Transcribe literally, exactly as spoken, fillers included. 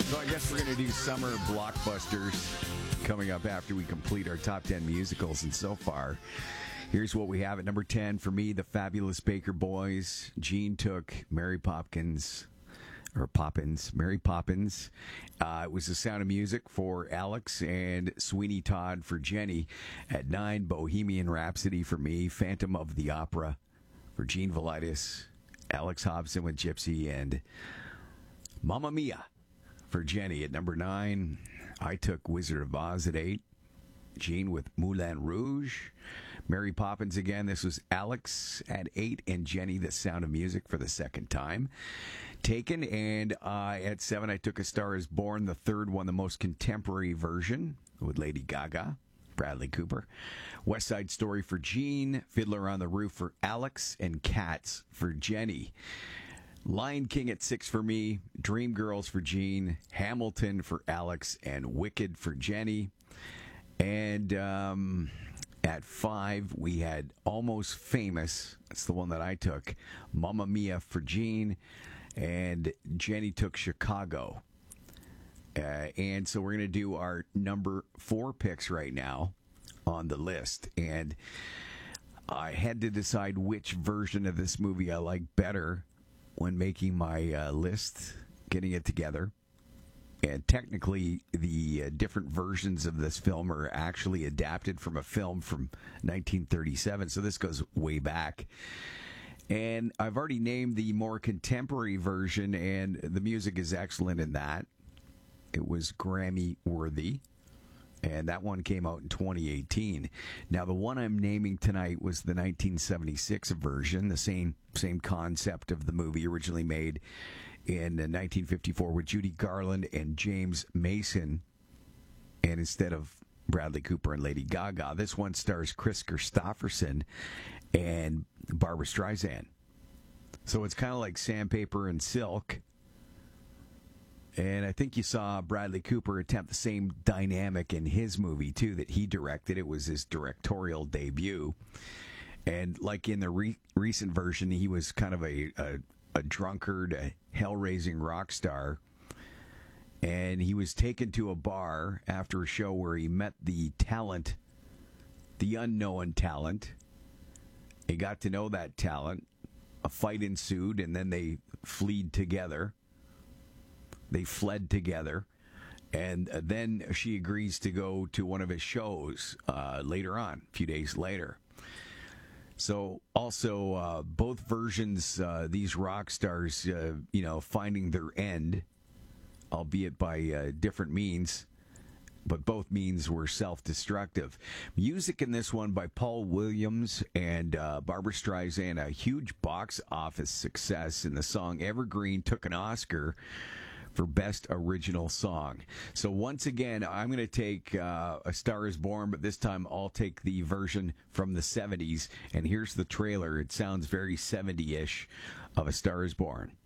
So I guess we're going to do summer blockbusters coming up after we complete our top ten musicals. And so far, here's what we have at number ten. For me, The Fabulous Baker Boys. Gene took Mary Poppins, or Poppins, Mary Poppins. Uh, it was The Sound of Music for Alex, and Sweeney Todd for Jenny. At nine, Bohemian Rhapsody for me. Phantom of the Opera for Gene Velitis. Alex Hobson with Gypsy, and Mamma Mia for Jenny. At number nine, I took Wizard of Oz at eight. Gene with Moulin Rouge. Mary Poppins again. This was Alex at eight, and Jenny, The Sound of Music for the second time. Taken, and uh, at seven, I took A Star Is Born, the third one, the most contemporary version with Lady Gaga. Bradley Cooper. West Side Story for Gene. Fiddler on the Roof for Alex, and Cats for Jenny. Lion King at six for me. Dreamgirls for Gene. Hamilton for Alex, and Wicked for Jenny. And um, at five, we had Almost Famous. That's the one that I took. Mamma Mia for Gene. And Jenny took Chicago. Uh, and so we're going to do our number four picks right now on the list. And I had to decide which version of this movie I like better when making my uh, list, getting it together. And technically, the uh, different versions of this film are actually adapted from a film from nineteen thirty-seven. So this goes way back. And I've already named the more contemporary version, and the music is excellent in that. It was Grammy worthy, and that one came out in twenty eighteen. Now, the one I'm naming tonight was the nineteen seventy-six version, the same same concept of the movie, originally made in nineteen fifty-four with Judy Garland and James Mason, and instead of Bradley Cooper and Lady Gaga, this one stars Chris Christopherson and Barbra Streisand. So it's kind of like Sandpaper and Silk. And I think you saw Bradley Cooper attempt the same dynamic in his movie, too, that he directed. It was his directorial debut. And like in the re- recent version, he was kind of a, a, a drunkard, a hell-raising rock star. And he was taken to a bar after a show where he met the talent, the unknown talent. He got to know that talent. A fight ensued, and then they fled together. They fled together, and then she agrees to go to one of his shows uh, later on, a few days later. So also, uh, both versions, uh, these rock stars, uh, you know, finding their end, albeit by uh, different means, but both means were self-destructive. Music in this one by Paul Williams and uh, Barbra Streisand, a huge box office success, and the song Evergreen took an Oscar for Best Original Song. So once again, I'm going to take uh, A Star Is Born, but this time I'll take the version from the seventies. And here's the trailer. It sounds very seventy-ish of A Star Is Born.